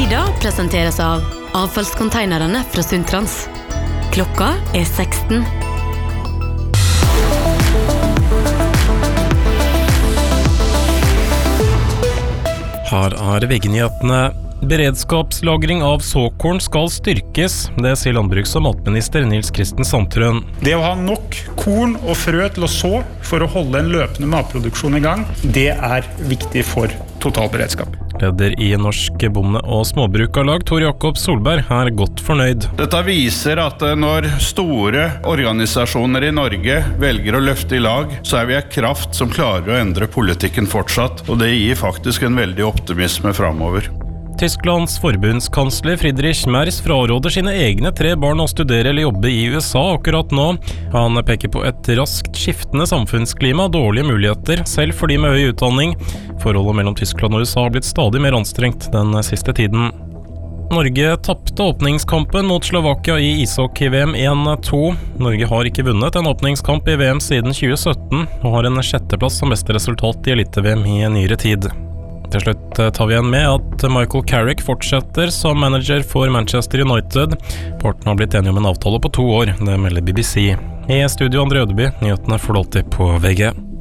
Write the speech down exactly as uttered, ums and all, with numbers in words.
Nyhetsmorgennyhetene presenteres av avfallskonteinerne fra Sundtrans. Klokka er seksten. Her er V G-nyhetene. Beredskapslagring av såkorn skal styrkes, det sier landbruks- og matminister Nils Kristen Sandtrøen. Det å ha nok korn og frø til å så for å holde en løpende matproduksjon i gang, det er viktig for totalberedskap. Leder i Norsk bonde- og småbrukarlag, Tor Jakob Solberg, er godt fornøyd. Dette viser at når store organisasjoner i Norge velger å løfte i lag, så er vi en kraft som klarer å endre politikken fortsatt, og det gir faktisk en veldig optimisme fremover. Tysklands forbundskansler Friedrich Merz fraråder sine egne tre barn å studere eller jobbe i U S A akkurat nå. Han peker på et raskt skiftende samfunnsklima, dårlige muligheter, selv for de med høy utdanning. Forholdet mellom Tyskland og U S A har blitt stadig mer anstrengt den siste tiden. Norge tappte åpningskampen mot Slovakia i ishockey-V M en to. Norge har ikke vunnet en åpningskamp i V M siden tjue sytten, og har en sjetteplass som beste resultat i elite-V M i nyere tid. Til slutt tar vi igjen med at Michael Carrick fortsetter som manager for Manchester United. Partene har blitt enige om en avtale på to år, det melder B B C. I studio Andre Ødeby, nyhetene får du alltid på V G.